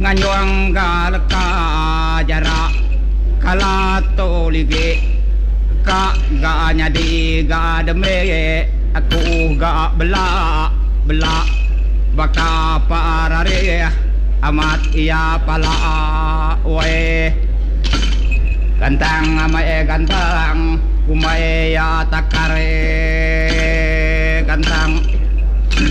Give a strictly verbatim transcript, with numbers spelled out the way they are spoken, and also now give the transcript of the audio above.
nganyong galaka jara kalato lige ka ganya di ga demre aku ga bela bela baka parare amat ia pala we gantang amae gantang kumae ya takare gantang